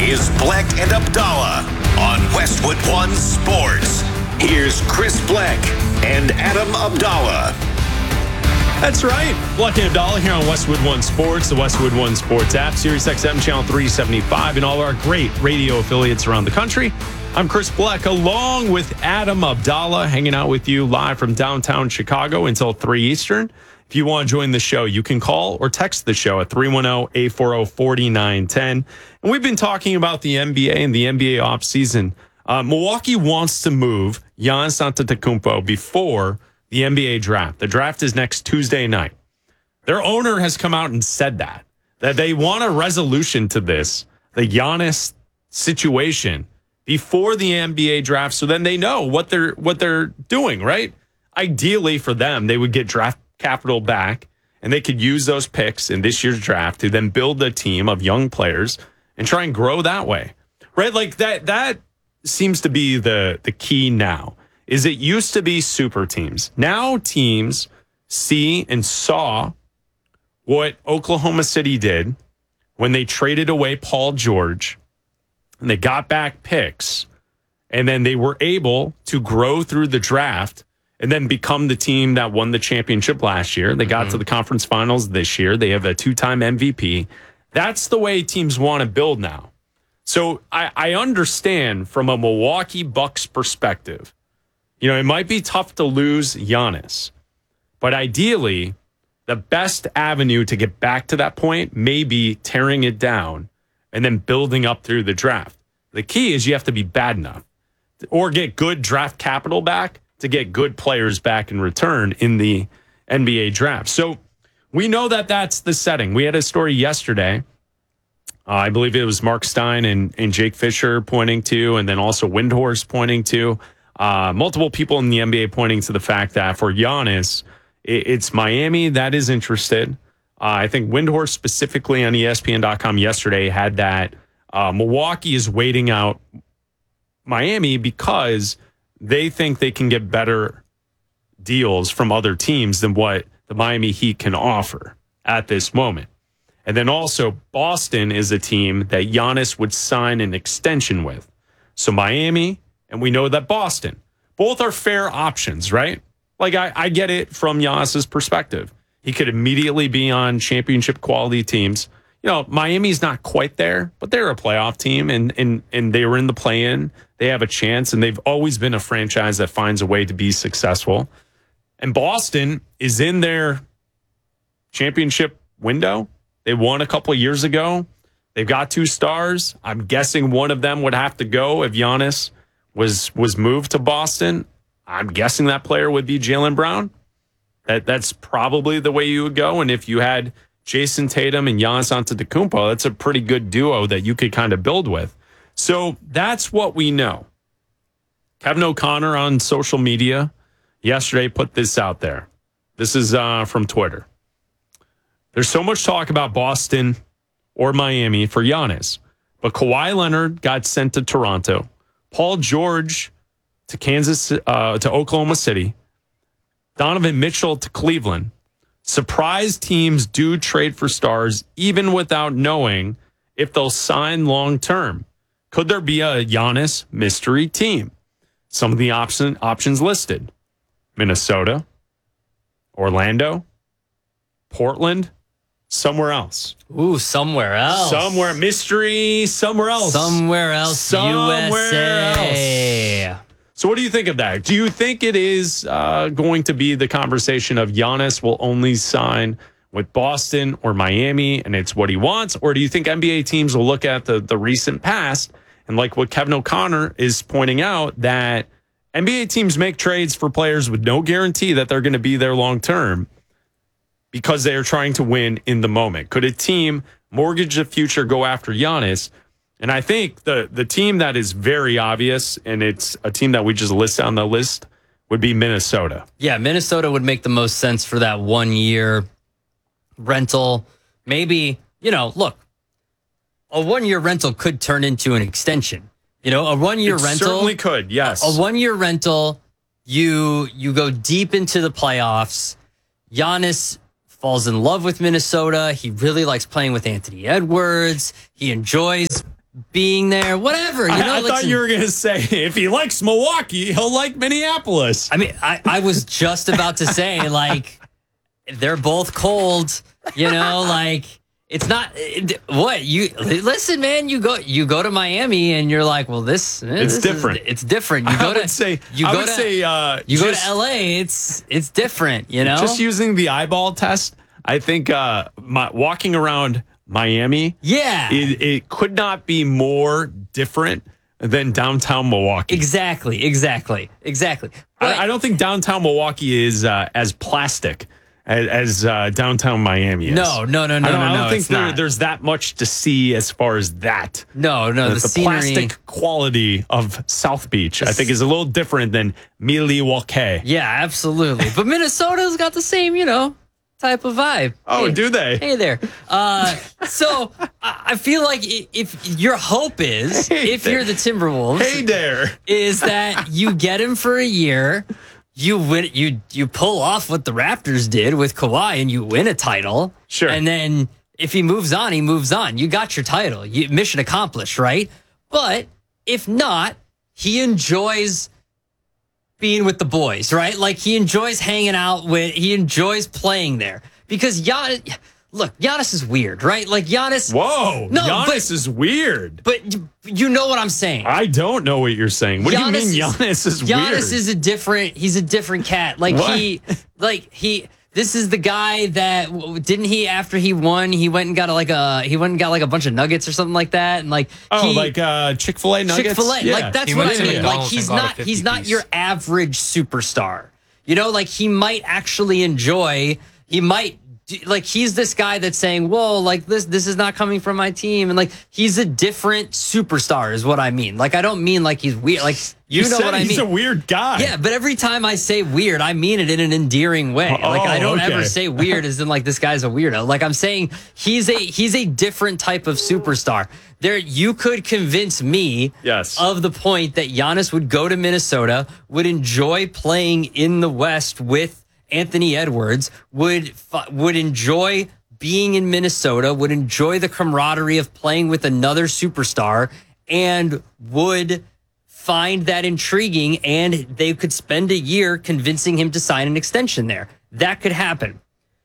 is Bleck and Abdallah on Westwood One Sports. Here's Chris Bleck and Adam Abdallah. That's right. Bleck and Abdallah here on Westwood One Sports, the Westwood One Sports app, Sirius XM Channel 375, and all our great radio affiliates around the country. I'm Chris Bleck, along with Adam Abdallah, hanging out with you live from downtown Chicago until 3 Eastern. If you want to join the show, you can call or text the show at 310-840-4910. And we've been talking about the NBA and the NBA offseason. Milwaukee wants to move Giannis Antetokounmpo before the NBA draft. The draft is next Tuesday night. Their owner has come out and said that they want a resolution to this, the Giannis situation, before the NBA draft, so then they know what they're doing, right? Ideally for them, they would get draft capital back, and they could use those picks in this year's draft to then build a team of young players and try and grow that way, right? Like that seems to be the key now. Is it used to be super teams. Now teams see and saw what Oklahoma City did when they traded away Paul George and they got back picks, and then they were able to grow through the draft and then become the team that won the championship last year. They got to the conference finals this year. They have a 2-time MVP. That's the way teams want to build now. So I understand from a Milwaukee Bucks perspective, you know, it might be tough to lose Giannis, but ideally, the best avenue to get back to that point may be tearing it down and then building up through the draft. The key is you have to be bad enough or get good draft capital back to get good players back in return in the NBA draft. So we know that that's the setting. We had a story yesterday. I believe it was Mark Stein and Jake Fisher pointing to, and then also Windhorst pointing to, multiple people in the NBA pointing to the fact that for Giannis, it's Miami that is interested. I think Windhorst specifically on ESPN.com yesterday had that Milwaukee is waiting out Miami because they think they can get better deals from other teams than what the Miami Heat can offer at this moment. And then also Boston is a team that Giannis would sign an extension with. So Miami, and we know that Boston, both are fair options, right? Like I get it from Giannis's perspective. He could immediately be on championship quality teams. You know, Miami's not quite there, but they're a playoff team, and they were in the play-in. They have a chance, and they've always been a franchise that finds a way to be successful. And Boston is in their championship window. They won a couple of years ago. They've got 2 stars. I'm guessing one of them would have to go if Giannis was moved to Boston. I'm guessing that player would be Jaylen Brown. That's probably the way you would go. And if you had Jason Tatum and Giannis Antetokounmpo, that's a pretty good duo that you could kind of build with. So that's what we know. Kevin O'Connor on social media yesterday put this out there. This is from Twitter. There's so much talk about Boston or Miami for Giannis, but Kawhi Leonard got sent to Toronto, Paul George to Oklahoma City, Donovan Mitchell to Cleveland. Surprise teams do trade for stars even without knowing if they'll sign long term. Could there be a Giannis mystery team? Some of the options listed: Minnesota, Orlando, Portland, somewhere else. Ooh, somewhere else. Somewhere mystery, somewhere else. Somewhere else, USA. Else. So what do you think of that? Do you think it is going to be the conversation of Giannis will only sign with Boston or Miami and it's what he wants? Or do you think NBA teams will look at the recent past and, like what Kevin O'Connor is pointing out, that NBA teams make trades for players with no guarantee that they're going to be there long term because they are trying to win in the moment? Could a team mortgage the future, go after Giannis? And I think the team that is very obvious, and it's a team that we just listed on the list, would be Minnesota. Yeah, Minnesota would make the most sense for that 1-year rental. Maybe, look, a 1-year rental could turn into an extension. A 1-year rental certainly could, yes. A 1-year rental, you go deep into the playoffs. Giannis falls in love with Minnesota. He really likes playing with Anthony Edwards. He enjoys being there, whatever. You know, I thought you were going to say if he likes Milwaukee, he'll like Minneapolis. I mean, I was just about to say, like, they're both cold, you know, like, it's not what you listen, man. You go to Miami and you're like, well, this different. It's different. You go to LA. It's different. You know, just using the eyeball test. I think walking around Miami, it could not be more different than downtown Milwaukee. Exactly. I don't think downtown Milwaukee is as plastic as downtown Miami is. No. I don't think there's that much to see as far as that. No. The scenery, plastic quality of South Beach, I think, is a little different than Milwaukee. Yeah, absolutely. But Minnesota's got the same, type of vibe. Oh, hey, do they? Hey there. So I feel like if your hope is, if you're the Timberwolves, hey there, is that you get him for a year. You win. You pull off what the Raptors did with Kawhi, and you win a title. Sure. And then if he moves on, he moves on. You got your title. Mission accomplished, right? But if not, he enjoys being with the boys, right? Like he enjoys hanging out he enjoys playing there because Giannis is weird, right? Like Giannis. Whoa, Giannis is weird. But you know what I'm saying. I don't know what you're saying. What do you mean Giannis is weird? Giannis is he's a different cat. Like what? This is the guy that after he won, he went and got a bunch of nuggets or something like that, and Chick-fil-A nuggets. Chick-fil-A, yeah. like that's what I mean. Like he's not your average superstar. You know, like he might actually enjoy. He might. Like he's this guy that's saying, "Whoa, like this is not coming from my team," and like he's a different superstar, is what I mean. Like I don't mean like he's weird. Like you know what I mean. He's a weird guy. Yeah, but every time I say weird, I mean it in an endearing way. Like I don't ever say weird as in like this guy's a weirdo. Like I'm saying he's a different type of superstar. You could convince me of the point that Giannis would go to Minnesota, would enjoy playing in the West with Anthony Edwards, would enjoy being in Minnesota, would enjoy the camaraderie of playing with another superstar, and would find that intriguing, and they could spend a year convincing him to sign an extension there. That could happen.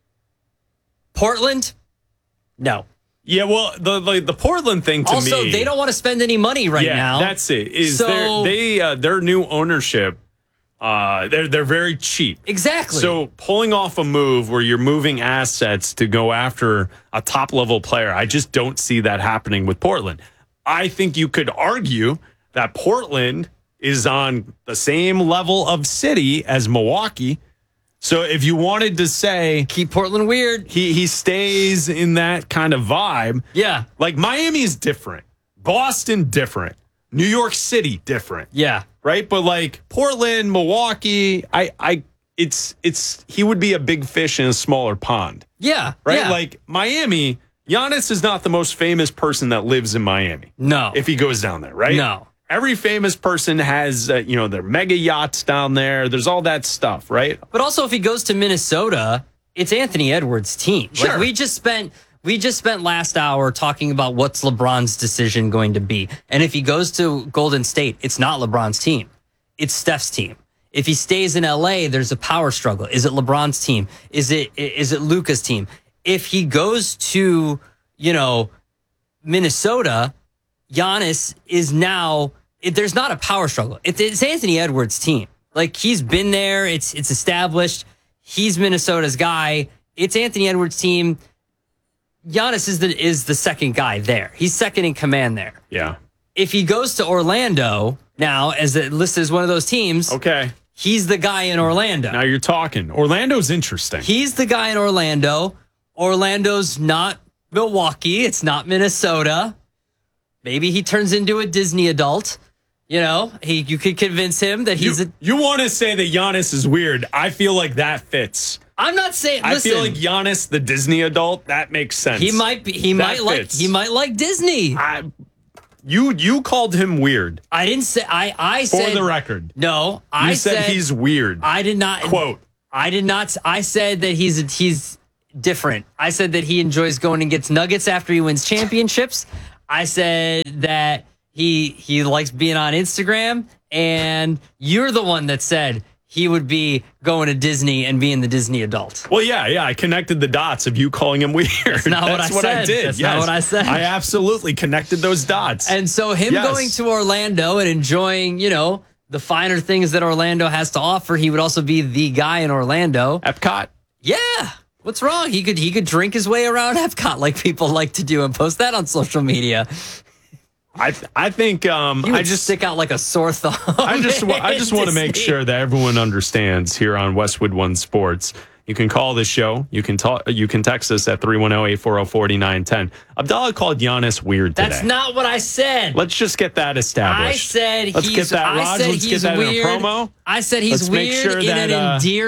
Portland? No. Yeah, well, the Portland thing to me... Also, they don't want to spend any money now. Yeah, that's it. Their new ownership... They're very cheap. Exactly. So pulling off a move where you're moving assets to go after a top level player, I just don't see that happening with Portland. I think you could argue that Portland is on the same level of city as Milwaukee. So if you wanted to say keep Portland weird, he stays in that kind of vibe. Yeah. Like Miami's different. Boston different. New York City different. Yeah. Right, but like Portland, Milwaukee, he would be a big fish in a smaller pond. Yeah, right. Yeah. Like Miami, Giannis is not the most famous person that lives in Miami. No, if he goes down there, right? No, every famous person has their mega yachts down there. There's all that stuff, right? But also, if he goes to Minnesota, it's Anthony Edwards' team. Sure. Like we just spent last hour talking about what's LeBron's decision going to be. And if he goes to Golden State, it's not LeBron's team. It's Steph's team. If he stays in LA, there's a power struggle. Is it LeBron's team? Is it Luka's team? If he goes to, Minnesota, Giannis is now, there's not a power struggle. It's Anthony Edwards' team. Like he's been there. It's established. He's Minnesota's guy. It's Anthony Edwards' team. Giannis is the second guy there. He's second in command there. Yeah. If he goes to Orlando now, as listed as one of those teams, okay, he's the guy in Orlando. Now you're talking. Orlando's interesting. He's the guy in Orlando. Orlando's not Milwaukee. It's not Minnesota. Maybe he turns into a Disney adult. You could convince him that he's You want to say that Giannis is weird. I feel like that fits. I'm not saying. I feel like Giannis, the Disney adult, that makes sense. He might be. He might like Disney. You called him weird. I didn't say. I said for the record. No, I said he's weird. I did not quote. I did not. I said that he's different. I said that he enjoys going and gets nuggets after he wins championships. I said that he likes being on Instagram, and you're the one that said he would be going to Disney and being the Disney adult. Well, yeah. I connected the dots of you calling him weird. That's not what I said. did. That's not what I said. I absolutely connected those dots. And so him going to Orlando and enjoying, the finer things that Orlando has to offer, he would also be the guy in Orlando. Epcot. Yeah. What's wrong? He could drink his way around Epcot like people like to do and post that on social media. I think I just stick out like a sore thumb. I just want to make sure that everyone understands here on Westwood One Sports. You can call this show. You can text us at 310-840-4910. Abdallah called Giannis weird today. That's not what I said. Let's just get that established. I said Let's get that, Raj. Let's get that weird. in a promo. I said he's Let's make weird sure in that, an endearing